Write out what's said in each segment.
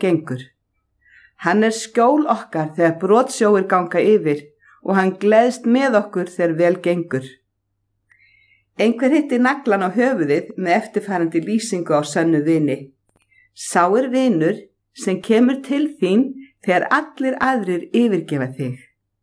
gengur. Hann skjól okkar þegar brotsjóir ganga yfir og hann gleðst með okkur þegar vel gengur. Einhver hitti naglan á höfuðið með eftirfarandi lýsingu á sönnu vini. Sá vinur sem kemur til þín þegar allir aðrir yfirgefa þig.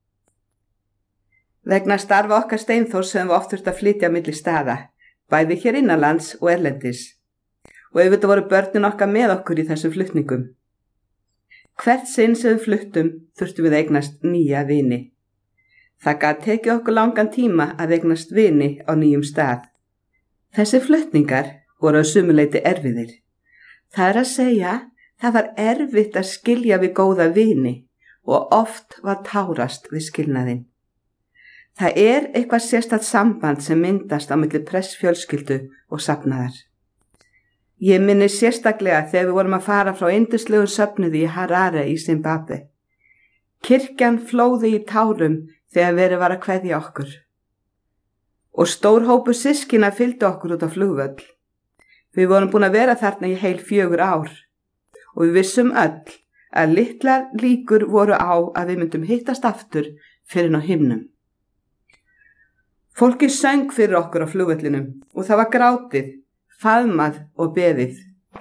Vegna starfa okkar Steinþórs höfum við oft þurft að flytja á milli staða, bæði hér innanlands og erlendis. Og auðvitað voru börnin okkar með okkur í þessum flutningum. Hvert sinn sem við fluttum þurftum við að eignast nýja vini. Það gat tekið okkur langan tíma að eignast vini á nýjum stað. Þessi flutningar voru að sumuleyti erfiðir. Það að segja, það var erfitt að skilja við góða vini og oft var tárast við skilnaðinn. Það eitthvað sérstakt samband sem myndast á milli prestfjölskyldu og safnaðar. Ég minni sérstaklega þegar við vorum að fara frá yndislegum söfnuði í Harare í Zimbabwe. Kirkjan flóði í tárum þegar verið var að kveðja okkur. Og stór hópur systkina fylgdi okkur út á flugvöll. Við vorum búin að vera þarna í heil 4 ár og við vissum öll að litlar líkur voru á að við myndum hittast aftur fyrir á himnum. Fólkið söng fyrir okkur á flugvellinum og það var grátið, faðmað og beðið.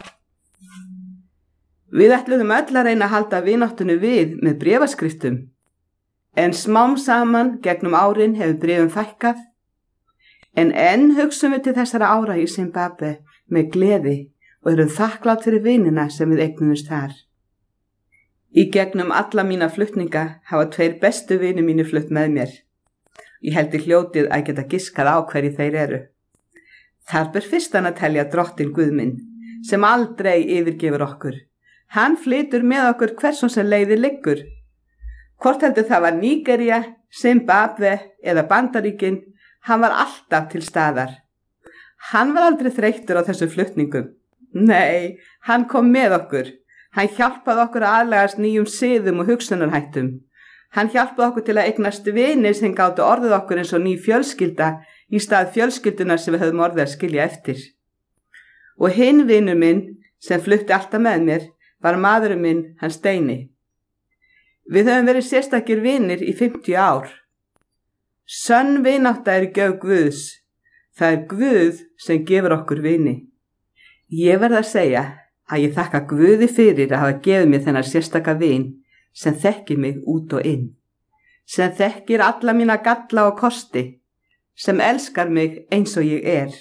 Við ætluðum öll að reyna að halda vináttunni við með bréfaskriftum, en smám saman gegnum árin hefur bréfum fækkað, en enn hugsum við til þessara ára í Zimbabwe með gleði og erum þakklátt fyrir vinina sem við eignumst þar. Í gegnum alla mína flutninga hafa 2 bestu vinir mínir flutt með mér. Ég held í hljótið að geta giskað á hverju þeir eru. Þar ber fyrstan að telja drottinn Guð minn, sem aldrei yfirgefur okkur. Hann flytur með okkur hversum sem leiðir liggur. Hvort heldur það var Nígería, Zimbabwe eða Bandaríkin, hann var alltaf til staðar. Hann var aldrei þreyttur á þessu flutningum. Nei, hann kom með okkur. Hann hjálpaði okkur að aðlagast nýjum siðum og hugsunarhættum. Hann hjálpaði okkur til að eignast vinir sem gátu orðið okkur eins og ný fjölskylda í stað fjölskyldunar sem við höfum orðið að skilja eftir. Og hinn vinur minn sem flutti alltaf með mér var maðurinn minn, hann Steini. Við höfum verið sérstakir vinir í 50 ár. Sönn vinátta gjöf Guðs. Það Guð sem gefur okkur vini. Ég verð að segja að ég þakka Guði fyrir að hafa gefið mér þennan sérstaka vin sem þekkir mig út og inn, sem þekkir alla mína galla og kosti, sem elskar mig eins og ég er.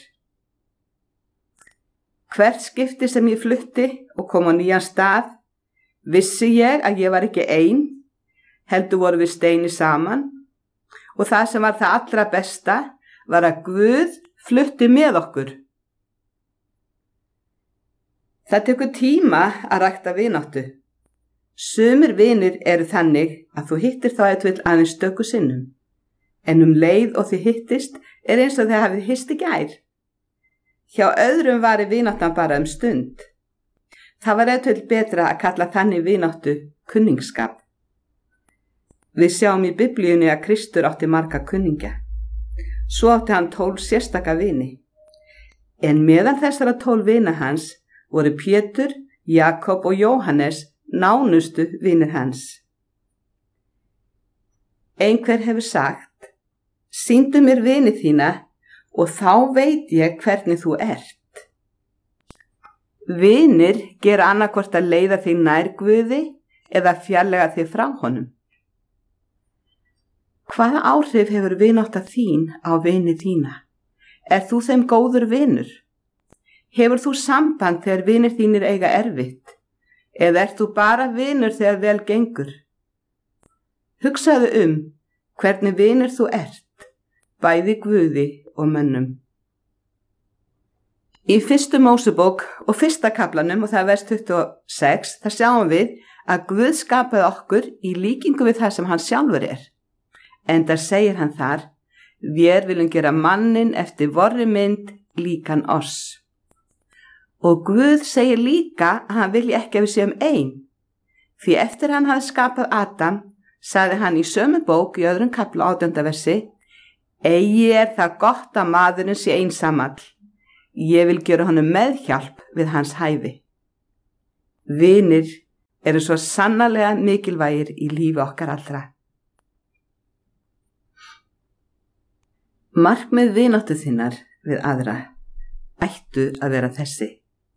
Hvert skipti sem ég flutti og kom á nýjan stað, vissi ég að ég var ekki ein, heldur voru við Steini saman, og það sem var það allra besta var að Guð flutti með okkur. Það tekur tíma að rækta vináttu. Sumir vinir eru þannig að þú hittir þá aðeins stöku sinnum, en leið og þið hittist eins og þið hafið hist í gær. Hjá öðrum vari vináttan bara stund. Það var betra að kalla þannig vináttu kunningsskap. Við sjáum í Biblíunni að Kristur átti marga kunningja. Svo átti hann 12 sérstaka vini. En meðal þessara 12 vina hans voru Pétur, Jakob og Jóhannes nánustu vinir hans. Einhver hefur sagt, sýndu mér vini þína og þá veit ég hvernig þú ert. Vinir gera annaðhvort að leiða þig nær Guði eða fjarlæga þig frá honum. Hvaða áhrif hefur vinátta þín á vini þína? Þú þeim góður vinur? Hefur þú samband þegar vinir þínir eiga erfitt? Eða þú bara vinur þegar vel gengur? Hugsaðu hvernig vinur þú ert, bæði Guði og mönnum. Í 1. Mósebók og 1. kaflanum, og það er vers 26, þar sjáum við að Guð skapaði okkur í líkingu við það sem hann sjálfur er. Enda segir hann þar, við viljum gera manninn eftir vorri mynd líkan oss. Og Guð segir líka að hann vilji ekki að við séum ein. Því eftir hann hafði skapað Adam, sagði hann í sömu bók í 2. kafla 18. versi, eigi það gott að maðurinn sé einsamall. Ég vil gera honum meðhjálp við hans hæfi. Vinir eru svo sannarlega mikilvægir í lífi okkar allra. Markmið vináttu þinnar við aðra ættu að vera þessi: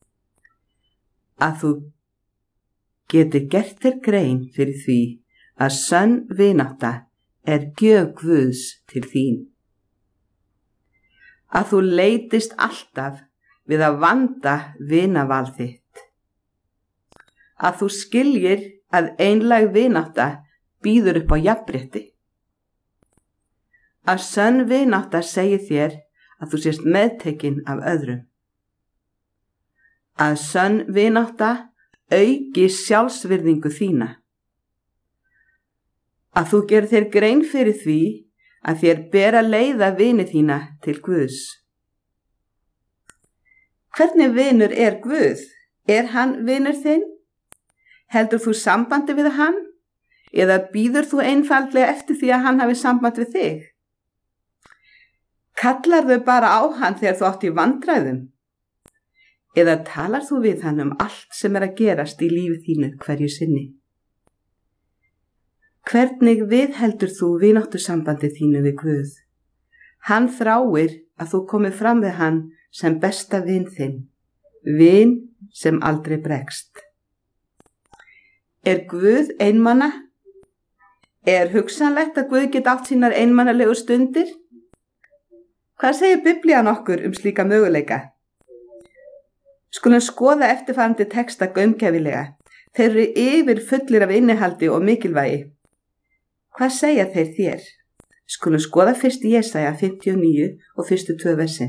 að þú geti gert þér grein fyrir því að sönn vinátta er gjöf Guðs til þín. Að þú leitist alltaf við að vanda vinaval þitt. Að þú skiljir að einlæg vinátta býður upp á jafnrétti. Að sönn vinátta segir þér að þú sést meðtekinn af öðrum. Að sönn vinátta auki sjálfsvirðingu þína. Að þú gerir þér grein fyrir því að þér ber að leiða vini þína til Guðs. Hvernig vinur er Guð? Er hann vinur þinn? Heldur þú sambandi við hann? Eða býður þú einfaldlega eftir því að hann hafi samband við þig? Kallar þau bara á hann þegar þú átt í vandræðum? Eða talar þú við hann allt sem að gerast í lífi þínu hverju sinni? Hvernig viðheldur þú vináttusambandi þínu við Guð? Hann þráir að þú komið fram við hann sem besta vin þinn, vin sem aldrei bregst. Er Guð einmana? Er hugsanlegt að Guð geti átt sínar einmanalegu stundir? Hvað segir Biblían okkur slíka möguleika? Skulum skoða eftirfarandi texta gaumgæfilega. Þeir eru yfir fullir af innihaldi og mikilvægi. Hvað segja þeir þér? Skulum skoða fyrst Jesaja 59 og fyrstu 2 versin.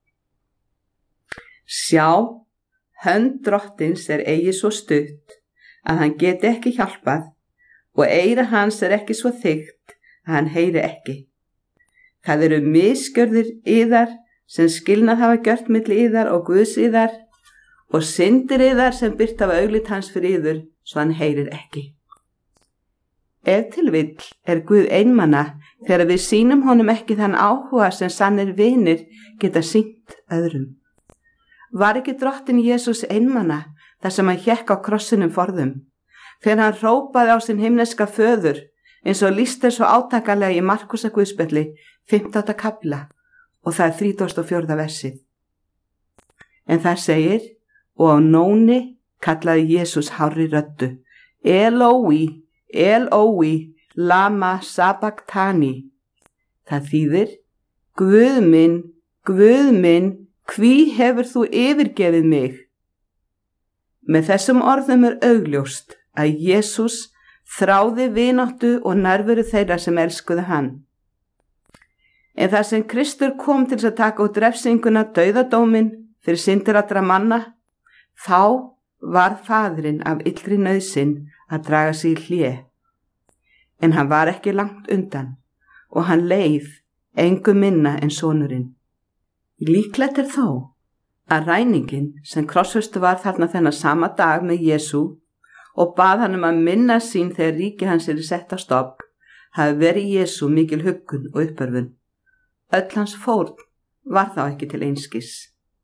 Sjá, hönd drottins er eigi svo stutt að hann geti ekki hjálpað og eyra hans er ekki svo þykkt að hann heyri ekki. Það eru misgjörðir yðar sem skilnað hafa gjört milli yðar og Guðs yðar og syndir yðar sem birt hafa auglit hans fyrir yður svo hann heyrir ekki. Ef til vill er Guð einmana þegar við sýnum honum ekki þann áhuga sem sannir vinir geta sýnt öðrum. Var ekki drottinn Jesús einmana þar sem hann hékk á krossinum forðum, þegar hann hrópaði á sinn himneska föður eins og lýst svo átakanlega í Markúsarguðspjalli 15. kafla og það er 34. versið. En það segir: og á nóni kallaði Jesús hárri röddu: Elói, Elói, lama sabachthani. Það þýðir: Guð minn, hví hefur þú yfirgefið mig? Með þessum orðum er augljóst að Jesús þráði vináttu og nærveru þeirra sem elskuðu hann. En þar sem Kristur kom til að taka út refsinguna, dauðadóminn fyrir syndir allra manna, þá var faðirinn af illri nauðsyn að draga sig í hlé. En hann var ekki langt undan og hann leið engu minna en sonurinn. Líklegt er þó að ræningin sem krossfestu var þarna þennan sama dag með Jesú og bað hann að minna sín þegar ríki hans sett á stofn, hafi verið Jesú mikil huggun og uppörfun. Öll hans fórn var þá ekki til einskis.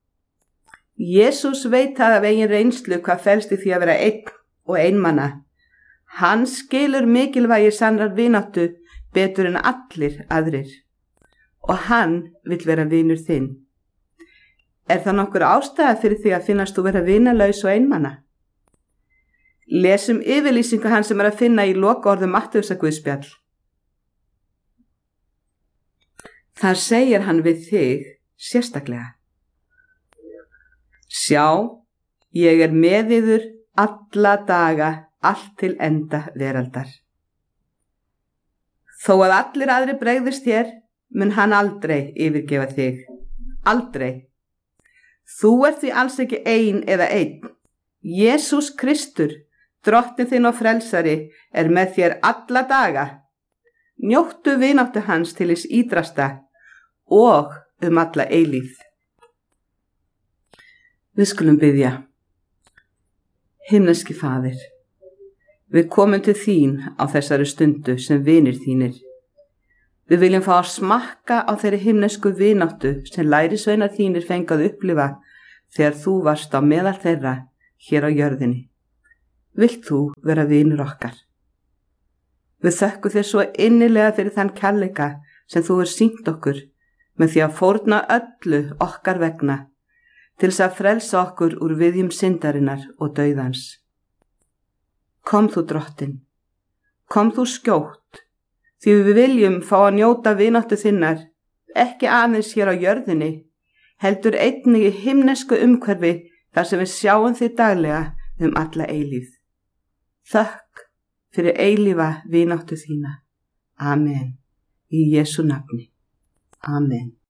Jesús veit það af eigin reynslu hvað felst í því að vera einn og einmana. Hann skilur mikilvægi sannrar vináttu betur en allir aðrir og hann vill vera vinur þinn. Er það nokkur ástæða fyrir því að finnast þú vera vinalaus og einmana? Lesum yfirlýsingu hans sem að finna í lokaorðum Mattheusarguðspjall. Þar segir hann við þig sérstaklega: Sjá, ég er með yður alla daga, allt til enda veraldar. Þó að allir aðrir bregðist þér, mun hann aldrei yfirgefa þig. Aldrei. Þú ert því alls ekki ein eða einn. Jesús Kristur, drottinn þinn og frelsari, er með þér alla daga. Njóttu vináttu hans til hins ítrasta og alla eilífð. Við skulum biðja. Himneski Faðir, við komum til þín á þessari stundu sem vinir þínir. Við viljum fá að smakka á þeirri himnesku vináttu sem lærisveinar þínir fengið að upplifa þegar þú varst á meðal þeirra hér á jörðinni. vilt þú vera vinur okkar? Við þökkum þér svo innilega fyrir þann kærleika sem þú hefur sýnt okkur með því að fórna öllu okkar vegna til þess að frelsa okkur úr viðjum syndarinnar og dauðans. Kom þú, Drottinn, kom þú skjótt, því við viljum fá að njóta vináttu þinnar, ekki aðeins hér á jörðinni, heldur einnig í himnesku umhverfi þar sem við sjáum þig daglega alla eilífð. Þökk fyrir eilífa vináttu þína. Amen. Í Jesú nafni. Amen.